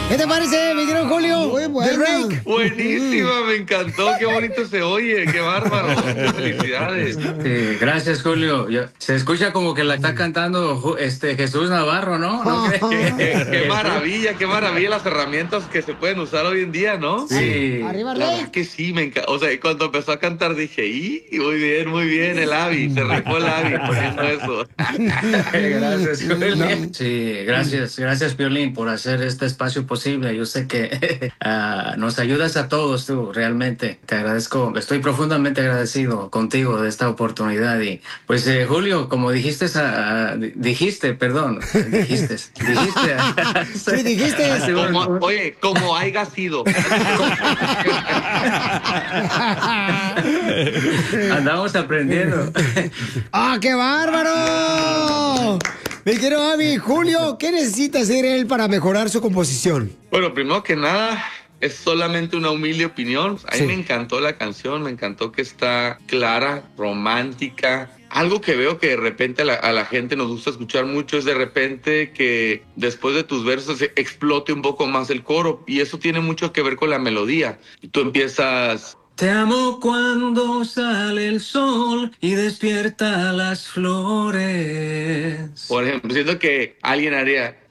¿Qué te parece, mi querido Julio? Muy buena. The Rake. Buenísima, me encantó, qué bonito se oye, qué bárbaro. Felicidades. Sí, gracias, Julio. Se escucha como que la está cantando Jesús Navarro, ¿no? ¿No crees? Qué maravilla las herramientas que se pueden usar hoy en día, ¿no? Sí. Arriba, La Rake. verdad que sí, me encanta. O sea, cuando empezó a cantar dije, muy bien, el Avi, se rifó el Avi poniendo eso. Gracias, Julio. Sí, gracias, Piolín, por hacer este espacio posible. Yo sé que nos ayudas a todos tú, realmente. Te agradezco, estoy profundamente agradecido contigo de esta oportunidad. Y pues, Julio, como dijiste, Sí, dijiste. Como haya sido. Andamos aprendiendo. ¡Ah, qué bárbaro! Mi querido Abby, Julio, ¿qué necesita hacer él para mejorar su composición? Bueno, primero que nada, es solamente una humilde opinión. A mí Sí. me encantó la canción, me encantó que está clara, romántica. Algo que veo que de repente a la gente nos gusta escuchar mucho es de repente que después de tus versos explote un poco más el coro. Y eso tiene mucho que ver con la melodía. Y tú empiezas... Te amo cuando sale el sol y despierta las flores. Por ejemplo, siento que alguien haría...